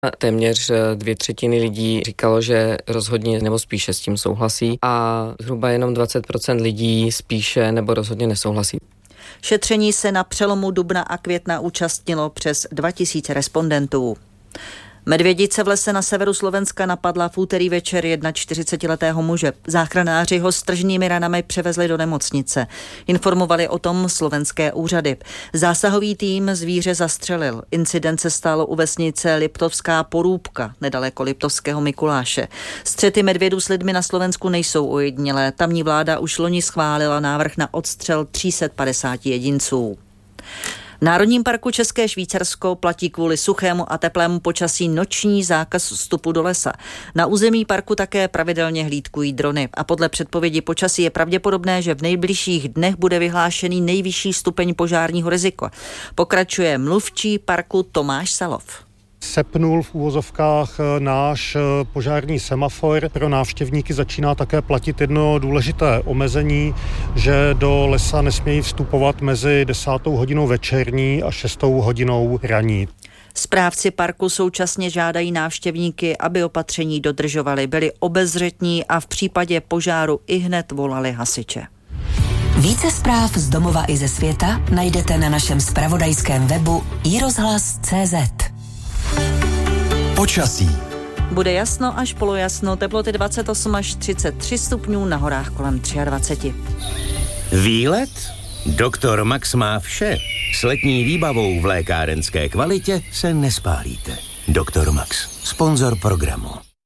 Téměř 2/3 lidí říkalo, že rozhodně nebo spíše s tím souhlasí a zhruba jenom 20% lidí spíše nebo rozhodně nesouhlasí. Šetření se na přelomu dubna a května účastnilo přes 2000 respondentů. Medvědice v lese na severu Slovenska napadla v úterý večer 41letého muže. Záchranáři ho s tržními ranami převezli do nemocnice. Informovali o tom slovenské úřady. Zásahový tým zvíře zastřelil. Incident se stal u vesnice Liptovská Porůbka, nedaleko Liptovského Mikuláše. Střety medvědů s lidmi na Slovensku nejsou ojedinělé. Tamní vláda už loni schválila návrh na odstřel 350 jedinců. V Národním parku České Švýcarsko platí kvůli suchému a teplému počasí noční zákaz vstupu do lesa. Na území parku také pravidelně hlídkují drony a podle předpovědi počasí je pravděpodobné, že v nejbližších dnech bude vyhlášený nejvyšší stupeň požárního rizika. Pokračuje mluvčí parku Tomáš Salov. Sepnul v úvozovkách náš požární semafor. Pro návštěvníky začíná také platit jedno důležité omezení, že do lesa nesmějí vstupovat mezi 10. hodinou večerní a 6. hodinou ranní. Správci parku současně žádají návštěvníky, aby opatření dodržovali, byli obezřetní a v případě požáru ihned volali hasiče. Více zpráv z domova i ze světa najdete na našem zpravodajském webu iRozhlas.cz. Počasí. Bude jasno až polojasno, teploty 28 až 33 stupňů, na horách kolem 23. Výlet? Doktor Max má vše. S letní výbavou v lékárenské kvalitě se nespálíte. Doktor Max, sponzor programu.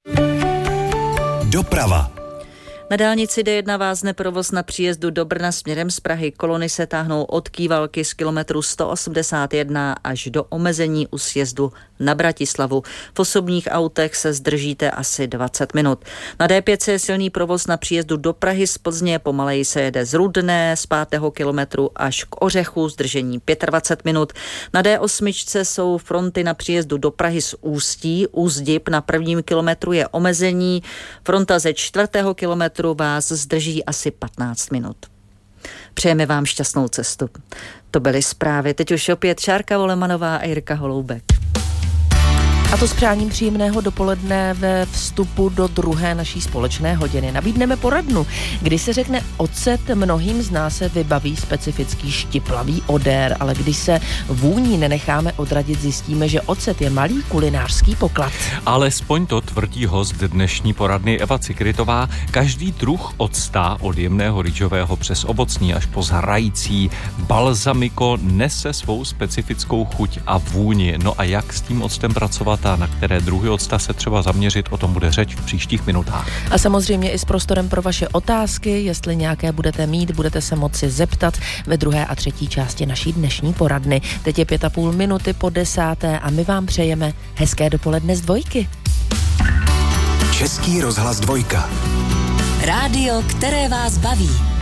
Doprava. Na dálnici D1 vázne provoz na příjezdu do Brna směrem z Prahy. Kolony se táhnou od Kývalky z kilometru 181 až do omezení u sjezdu na Bratislavu. V osobních autech se zdržíte asi 20 minut. Na D5 je silný provoz na příjezdu do Prahy z Plzně, pomaleji se jede z Rudné z 5. kilometru až k Ořechu, zdržení 25 minut. Na D8 jsou fronty na příjezdu do Prahy z Ústí, Úzdib na 1. kilometru je omezení, fronta ze 4. kilometru vás zdrží asi 15 minut. Přejeme vám šťastnou cestu. To byly zprávy. Teď už opět Šárka Volemanová a Jirka Holoubek. A to s přáním příjemného dopoledne ve vstupu do druhé naší společné hodiny. Nabídneme poradnu. Když se řekne ocet, mnohým z nás se vybaví specifický štiplavý odér, ale když se vůní nenecháme odradit, zjistíme, že ocet je malý kulinářský poklad. Alespoň to tvrdí host dnešní poradny Eva Cikrytová. Každý druh octa, od jemného rýžového přes ovocný až po zhrající balzamiko, nese svou specifickou chuť a vůni. No a jak s tím octem pracovat a na které druhy octa se třeba zaměřit, o tom bude řeč v příštích minutách. A samozřejmě i s prostorem pro vaše otázky, jestli nějaké budete mít, budete se moci zeptat ve druhé a třetí části naší dnešní poradny. Teď je 5,5 minuty po 10. a my vám přejeme hezké dopoledne z dvojky. Český rozhlas 2. Rádio, které vás baví.